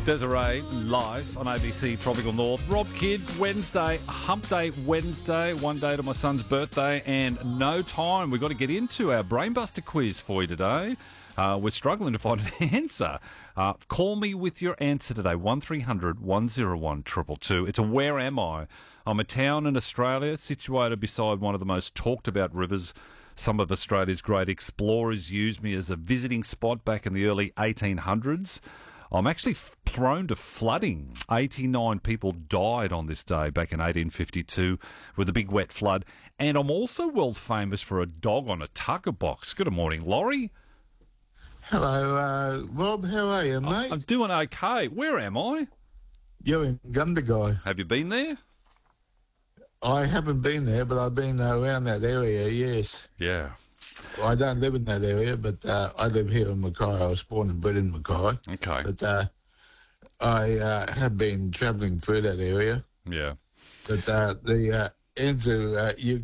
Desiree, live on ABC Tropical North. Rob Kidd, Wednesday, Hump Day Wednesday, one day to my son's birthday, and no time. We've got to get into our Brainbuster quiz for you today. We're struggling to find an answer. Call me with your answer today, 1300 101 222. It's a where am I? I'm a town in Australia situated beside one of the most talked about rivers. Some of Australia's great explorers used me as a visiting spot back in the early 1800s. I'm actually prone to flooding. 89 people died on this day back in 1852 with a big wet flood. And I'm also world famous for a dog on a tucker box. Good morning, Laurie. Hello, Rob. How are you, mate? I'm doing okay. Where am I? You're in Gundagai. Have you been there? I haven't been there, but I've been around that area, yes. Yeah. Well, I don't live in that area, but I live here in Mackay. I was born and bred in Mackay. Okay. But I have been travelling through that area. Yeah. But the answer, you